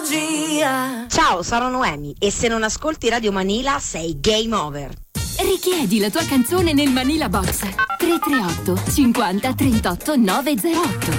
magia. Ciao, sono Noemi e se non ascolti Radio Manila sei game over. Richiedi la tua canzone nel Manila Box 338 50 38 908.